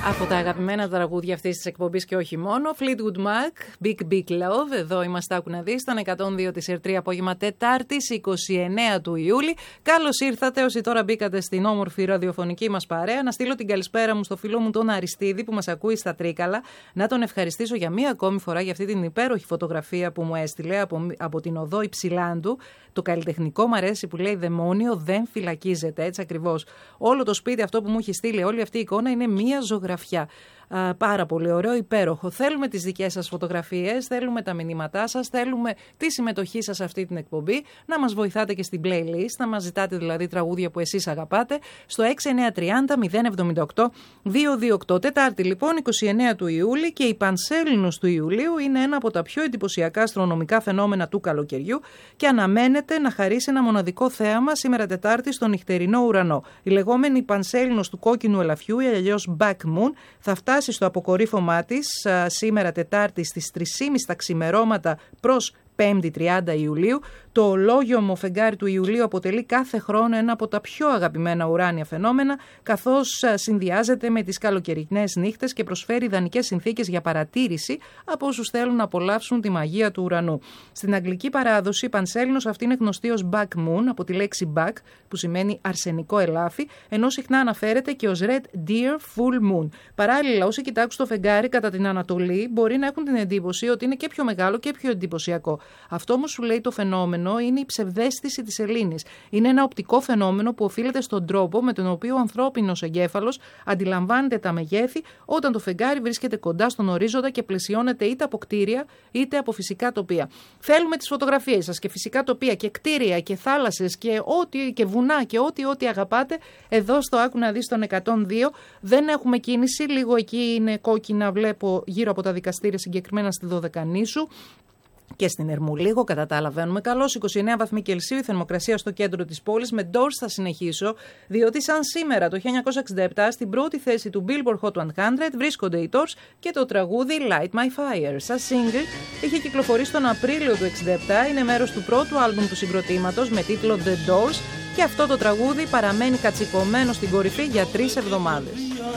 Από τα αγαπημένα τραγούδια αυτής της εκπομπής και όχι μόνο, Fleetwood Mac, Big Big Love. Εδώ είμαστε, άκου να δεις, στον 102 της ΕΡΤΡΙ, απόγευμα Τετάρτης 29 του Ιούλη. Καλώς ήρθατε όσοι τώρα μπήκατε στην όμορφη ραδιοφωνική μας παρέα. Να στείλω την καλησπέρα μου στο φίλο μου τον Αριστίδη που μας ακούει στα Τρίκαλα. Να τον ευχαριστήσω για μία ακόμη φορά για αυτή την υπέροχη φωτογραφία που μου έστειλε από την οδό Υψηλάντου. Το καλλιτεχνικό μου αρέσει που λέει δαιμόνιο δεν φυλακίζεται, έτσι ακριβώς. Όλο το σπίτι αυτό που μου έχει στείλει, όλη αυτή η εικόνα είναι μία ζωγραφιά. Πάρα πολύ ωραίο, υπέροχο. Θέλουμε τις δικές σας φωτογραφίες, θέλουμε τα μηνύματά σας, θέλουμε τη συμμετοχή σας σε αυτή την εκπομπή, να μας βοηθάτε και στην playlist, να μας ζητάτε δηλαδή τραγούδια που εσείς αγαπάτε, στο 6930-078-228. Τετάρτη λοιπόν, 29 του Ιούλη, και η Πανσέλινος του Ιουλίου είναι ένα από τα πιο εντυπωσιακά αστρονομικά φαινόμενα του καλοκαιριού και αναμένεται να χαρίσει ένα μοναδικό θέαμα σήμερα Τετάρτη στον νυχτερινό ουρανό. Η λεγόμενη Πανσέλινος του κόκκινου ελαφιού, ή αλλιώς Back Moon, θα φτάσει στο αποκορύφωμά της σήμερα Τετάρτη στις 3.30 τα ξημερώματα προς 5η 30 Ιουλίου. Το ολόγιομο φεγγάρι του Ιουλίου αποτελεί κάθε χρόνο ένα από τα πιο αγαπημένα ουράνια φαινόμενα, καθώς συνδυάζεται με τις καλοκαιρινές νύχτες και προσφέρει ιδανικές συνθήκες για παρατήρηση από όσους θέλουν να απολαύσουν τη μαγεία του ουρανού. Στην αγγλική παράδοση, η Πανσέλινος αυτή είναι γνωστή ως Back Moon, από τη λέξη back, που σημαίνει αρσενικό ελάφι, ενώ συχνά αναφέρεται και ως Red Deer Full Moon. Παράλληλα, όσοι κοιτάξουν το φεγγάρι κατά την Ανατολή, μπορεί να έχουν την εντύπωση ότι είναι και πιο μεγάλο και πιο εντυπωσιακό. Αυτό όμως, σου λέει το φαινόμενο, είναι η ψευδαίσθηση της σελήνης. Είναι ένα οπτικό φαινόμενο που οφείλεται στον τρόπο με τον οποίο ο ανθρώπινος εγκέφαλος αντιλαμβάνεται τα μεγέθη όταν το φεγγάρι βρίσκεται κοντά στον ορίζοντα και πλαισιώνεται είτε από κτίρια είτε από φυσικά τοπία. Θέλουμε τις φωτογραφίες σας και φυσικά τοπία και κτίρια και θάλασσες και βουνά και ό,τι αγαπάτε. Εδώ στο Άκου να δεις, στον 102. Δεν έχουμε κίνηση, λίγο εκεί είναι κόκκινα, βλέπω γύρω από τα δικαστήρια, συγκεκριμένα στη Δωδεκανήσου και στην Ερμού λίγο, κατά τα άλλα βαίνουμε καλώς. 29 βαθμοί Κελσίου η θερμοκρασία στο κέντρο της πόλης. Με Doors θα συνεχίσω, διότι σαν σήμερα το 1967 στην πρώτη θέση του Billboard Hot 100 βρίσκονται οι Doors και το τραγούδι Light My Fire. Σαν single είχε κυκλοφορήσει τον Απρίλιο του 1967, είναι μέρος του πρώτου άλμπουμ του συγκροτήματος με τίτλο The Doors, και αυτό το τραγούδι παραμένει κατσικωμένο στην κορυφή για 3 εβδομάδες.